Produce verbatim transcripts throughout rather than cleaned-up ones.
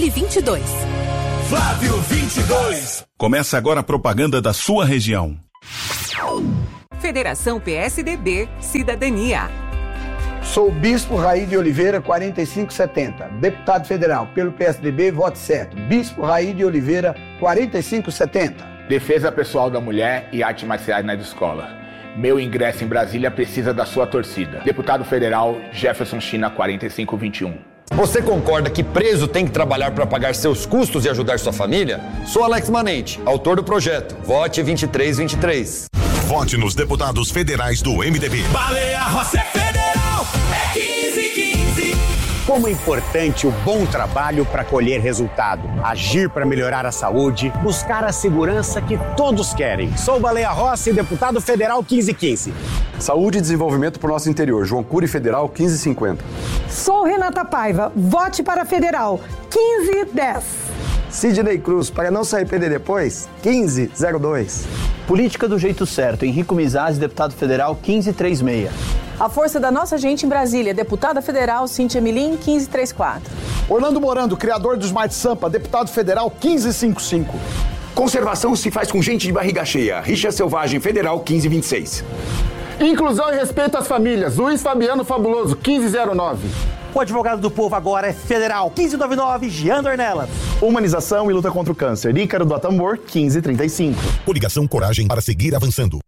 e vinte e dois. Flávio vinte e dois. Começa agora a propaganda da sua região. Federação P S D B Cidadania. Sou o Bispo Raí de Oliveira, quarenta e cinco setenta. Deputado federal pelo P S D B, vote certo. Bispo Raí de Oliveira, quarenta e cinco setenta. Defesa pessoal da mulher e artes marciais na escola. Meu ingresso em Brasília precisa da sua torcida. Deputado federal Jefferson China, quarenta e cinco vinte e um. Você concorda que preso tem que trabalhar para pagar seus custos e ajudar sua família? Sou Alex Manente, autor do projeto. Vote vinte e três vinte e três. Vote nos deputados federais do M D B. Baleia Rossi é federal, é quinze quinze. Como é importante o bom trabalho para colher resultado, agir para melhorar a saúde, buscar a segurança que todos querem. Sou Baleia Rossi, deputado federal quinze quinze. Saúde e desenvolvimento para o nosso interior. João Cury Federal quinze cinquenta. Sou Renata Paiva, vote para federal quinze dez. Sidney Cruz, para não se arrepender depois, quinze zero dois. Política do jeito certo, Henrico Mizaz, deputado federal quinze trinta e seis. A força da nossa gente em Brasília, deputada federal Cíntia Milim, quinze trinta e quatro. Orlando Morando, criador do Smart Sampa, deputado federal quinze cinquenta e cinco. Conservação se faz com gente de barriga cheia, Rixa Selvagem Federal quinze vinte e seis. Inclusão e respeito às famílias, Luiz Fabiano Fabuloso, quinze zero nove. O advogado do povo agora é federal, quinze noventa e nove, Jean Dornelas. Humanização e luta contra o câncer, Ícaro do Atambor, quinze trinta e cinco. Coligação Coragem para seguir avançando.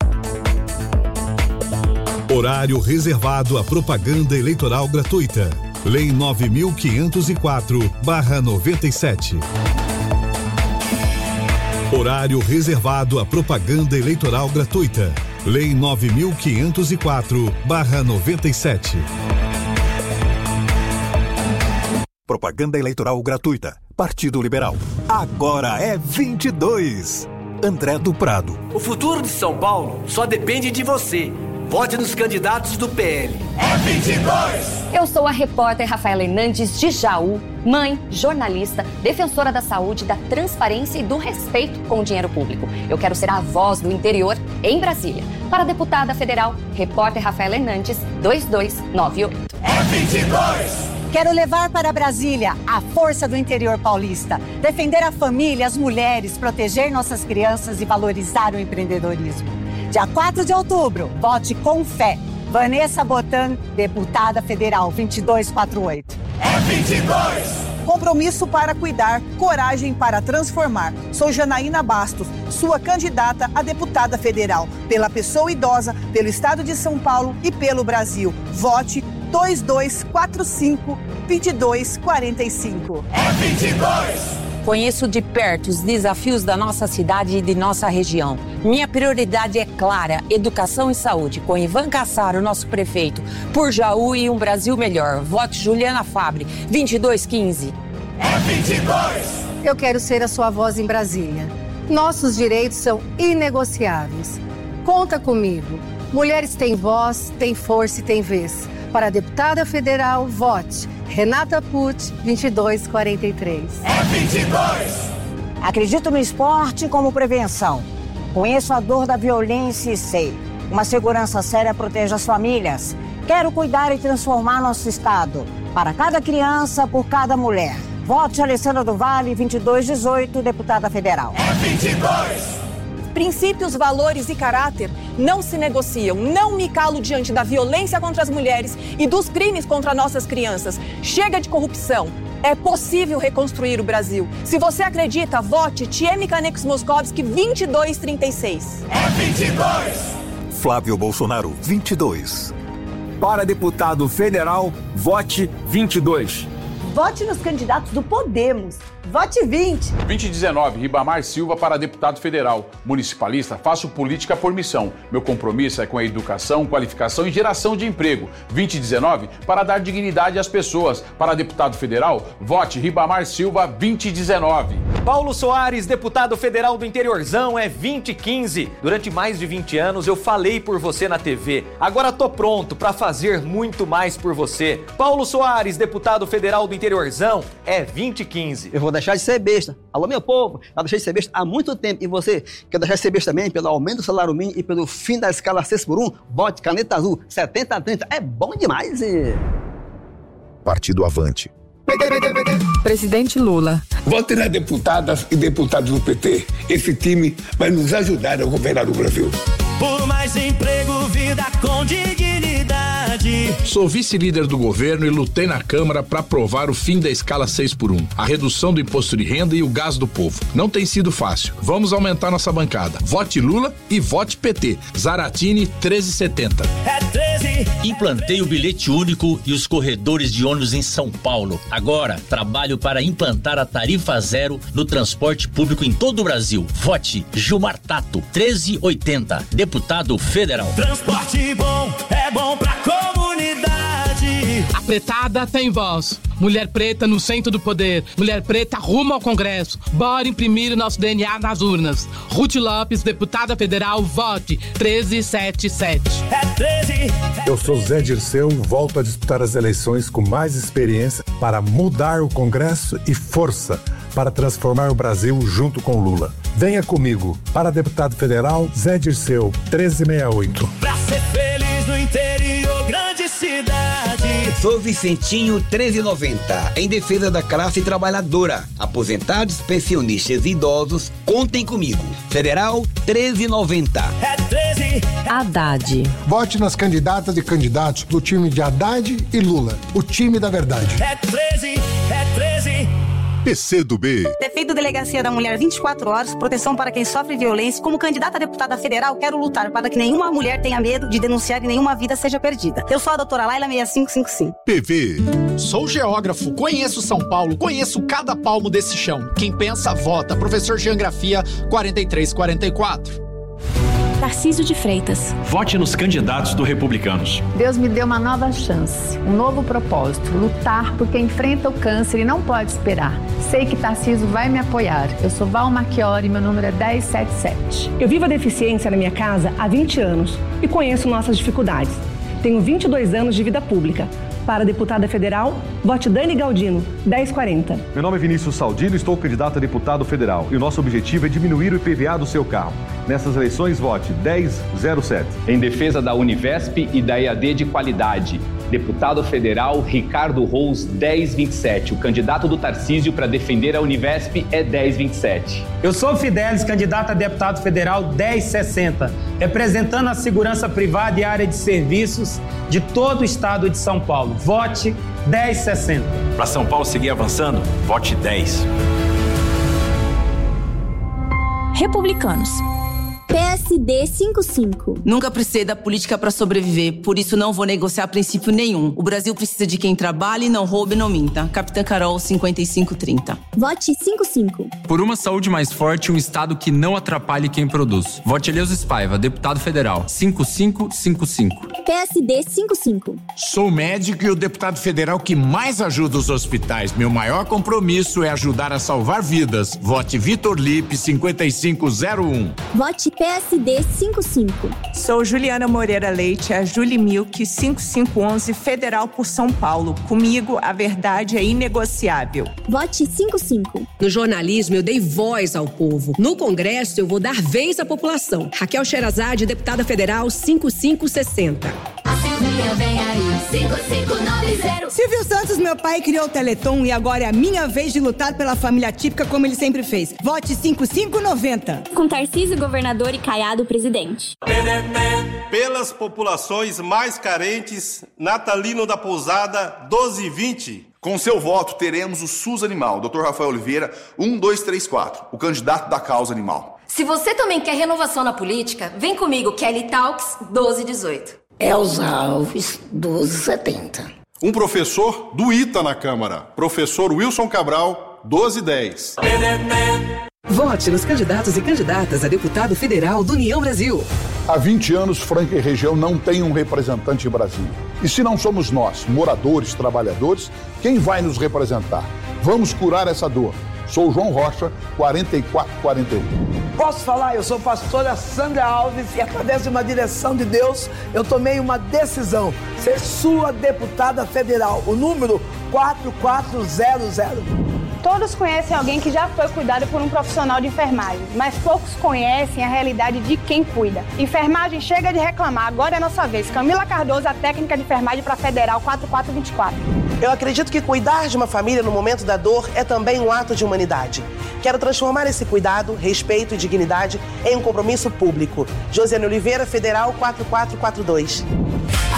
Horário reservado à propaganda eleitoral gratuita. Lei nove mil quinhentos e quatro barra noventa e sete. Horário reservado à propaganda eleitoral gratuita. Lei nove mil quinhentos e quatro barra noventa e sete. Propaganda eleitoral gratuita. Partido Liberal. Agora é vinte e dois. André do Prado. O futuro de São Paulo só depende de você. Vote nos candidatos do P L. É vinte e dois. Eu sou a repórter Rafaela Hernandes de Jaú, mãe, jornalista, defensora da saúde, da transparência e do respeito com o dinheiro público. Eu quero ser a voz do interior em Brasília. Para a deputada federal, repórter Rafaela Hernandes, dois dois nove oito. É vinte e dois. Quero levar para Brasília a força do interior paulista, defender a família, as mulheres, proteger nossas crianças e valorizar o empreendedorismo. Dia quatro de outubro, vote com fé. Vanessa Botan, deputada federal, vinte dois quarenta e oito. É vinte e dois. Compromisso para cuidar, coragem para transformar. Sou Janaína Bastos, sua candidata a deputada federal, pela pessoa idosa, pelo estado de São Paulo e pelo Brasil. Vote dois dois quatro cinco, vinte e dois quarenta e cinco. É vinte e dois. Conheço de perto os desafios da nossa cidade e de nossa região. Minha prioridade é clara, educação e saúde. Com Ivan Cassaro, nosso prefeito, por Jaú e um Brasil melhor. Vote Juliana Fabre, vinte e dois quinze. É vinte e dois. Eu quero ser a sua voz em Brasília. Nossos direitos são inegociáveis. Conta comigo. Mulheres têm voz, têm força e têm vez. Para a deputada federal, vote Renata Pucci, vinte e dois quarenta e três. É vinte e dois. Acredito no esporte como prevenção. Conheço a dor da violência e sei. Uma segurança séria protege as famílias. Quero cuidar e transformar nosso estado. Para cada criança, por cada mulher. Vote Alessandra do Vale, vinte e dois dezoito, deputada federal. É vinte e dois. Princípios, valores e caráter não se negociam. Não me calo diante da violência contra as mulheres e dos crimes contra nossas crianças. Chega de corrupção. É possível reconstruir o Brasil. Se você acredita, vote Tieme Canecos Moscovski, vinte e dois trinta e seis. É vinte e dois. Flávio Bolsonaro, vinte e dois. Para deputado federal, vote vinte e dois. Vote nos candidatos do Podemos. Vote vinte. vinte e dezenove, Ribamar Silva para deputado federal. Municipalista, faço política por missão. Meu compromisso é com a educação, qualificação e geração de emprego. vinte e dezenove, para dar dignidade às pessoas. Para deputado federal, vote Ribamar Silva, vinte e dezenove. Paulo Soares, deputado federal do interiorzão, é vinte e quinze. Durante mais de vinte anos eu falei por você na T V. Agora tô pronto para fazer muito mais por você. Paulo Soares, deputado federal do interiorzão, é vinte e quinze. Eu vou deixar de ser besta. Alô, meu povo, eu deixei de ser besta há muito tempo. E você quer deixar de ser besta também pelo aumento do salário mínimo e pelo fim da escala seis por um? Vote Caneta Azul, setenta a trinta. É bom demais. E... Partido Avante. Presidente Lula. Vote nas deputadas e deputados do P T. Esse time vai nos ajudar a governar o Brasil. Por mais emprego, vida com dignidade. Sou vice-líder do governo e lutei na Câmara para aprovar o fim da escala seis por um, a redução do imposto de renda e o gás do povo. Não tem sido fácil. Vamos aumentar nossa bancada. Vote Lula e vote P T. Zaratini treze setenta. É treze. Implantei o bilhete único e os corredores de ônibus em São Paulo. Agora, trabalho para implantar a tarifa zero no transporte público em todo o Brasil. Vote Gilmar Tato treze oitenta. Deputado federal. Transporte bom é bom pra comunidade. A pretada tem voz. Mulher preta no centro do poder. Mulher preta rumo ao Congresso. Bora imprimir o nosso D N A nas urnas. Ruth Lopes, deputada federal, vote treze setenta e sete. É treze. Eu sou Zé Dirceu, volto a disputar as eleições com mais experiência para mudar o Congresso e força para transformar o Brasil junto com Lula. Venha comigo. Para deputado federal, Zé Dirceu, treze sessenta e oito. Pra ser feliz no interior, grande cidade. Sou Vicentinho treze noventa, em defesa da classe trabalhadora. Aposentados, pensionistas e idosos, contem comigo. Federal treze noventa. É treze. Haddad. Vote nas candidatas e candidatos do time de Haddad e Lula. O time da verdade. É treze, é treze. P C do B. Prefeito Delegacia da Mulher vinte e quatro horas, proteção para quem sofre violência. Como candidata a deputada federal, quero lutar para que nenhuma mulher tenha medo de denunciar e nenhuma vida seja perdida. Eu sou a doutora Laila seis cinco cinco cinco. P V. Sou geógrafo, conheço São Paulo, conheço cada palmo desse chão. Quem pensa, vota. Professor Geografia quarenta e três quarenta e quatro. Tarcísio de Freitas. Vote nos candidatos do Republicanos. Deus me deu uma nova chance, um novo propósito, lutar por quem enfrenta o câncer e não pode esperar. Sei que Tarcísio vai me apoiar. Eu sou Val Marchiori, meu número é dez setenta e sete. Eu vivo a deficiência na minha casa há vinte anos e conheço nossas dificuldades. Tenho vinte e dois anos de vida pública. Para deputada federal, vote Dani Galdino, dez quarenta. Meu nome é Vinícius Saldino, estou candidato a deputado federal e o nosso objetivo é diminuir o I P V A do seu carro. Nessas eleições, vote dez zero sete. Em defesa da Univesp e da E A D de qualidade, deputado federal Ricardo Rous, dez vinte e sete. O candidato do Tarcísio para defender a Univesp é dez vinte e sete. Eu sou Fidelis, candidato a deputado federal dez sessenta, representando a segurança privada e área de serviços de todo o estado de São Paulo. Vote dez sessenta. Para São Paulo seguir avançando, vote dez. Republicanos. P S D cinquenta e cinco. Nunca precisei da política para sobreviver, por isso não vou negociar princípio nenhum. O Brasil precisa de quem trabalhe, não roube e não minta. Capitã Carol cinquenta e cinco trinta. Vote cinquenta e cinco. Por uma saúde mais forte e um estado que não atrapalhe quem produz. Vote Eleusis Spaiva, deputado federal, cinquenta e cinco cinquenta e cinco. P S D cinquenta e cinco. Sou médico e o deputado federal que mais ajuda os hospitais. Meu maior compromisso é ajudar a salvar vidas. Vote Vitor Lipe, cinquenta e cinco zero um. Vote P S D cinquenta e cinco. Sou Juliana Moreira Leite, a Julie Milk, cinquenta e cinco onze, federal por São Paulo. Comigo, a verdade é inegociável. Vote cinquenta e cinco. No jornalismo, eu dei voz ao povo. No Congresso, eu vou dar vez à população. Raquel Sherazade, deputada federal, cinquenta e cinco sessenta. Vem aí, cinco cinco nove zero. Silvio Santos, meu pai, criou o Teleton e agora é a minha vez de lutar pela família típica como ele sempre fez. Vote cinquenta e cinco noventa. Com Tarcísio governador e Caiado presidente. Pelas populações mais carentes, Natalino da Pousada, doze vinte. Com seu voto, teremos o SUS Animal, doutor Rafael Oliveira, um dois três quatro, o candidato da causa animal. Se você também quer renovação na política, vem comigo, Kelly Talks, doze dezoito. Elza Alves, doze setenta. Um professor do I T A na Câmara, professor Wilson Cabral, doze dez. Vote nos candidatos e candidatas a deputado federal do União Brasil. Há vinte anos, Franca e região não tem um representante em Brasília. E se não somos nós, moradores, trabalhadores, quem vai nos representar? Vamos curar essa dor. Sou João Rocha, quarenta e quatro quarenta e um. Posso falar? Eu sou pastora Sandra Alves e através de uma direção de Deus, eu tomei uma decisão. Ser sua deputada federal. O número quatro quatro zero zero. Todos conhecem alguém que já foi cuidado por um profissional de enfermagem, mas poucos conhecem a realidade de quem cuida. Enfermagem chega de reclamar, agora é nossa vez. Camila Cardoso, a técnica de enfermagem para Federal quatro quatro dois quatro. Eu acredito que cuidar de uma família no momento da dor é também um ato de humanidade. Quero transformar esse cuidado, respeito e dignidade em um compromisso público. Josiane Oliveira, Federal quatro quatro quatro dois.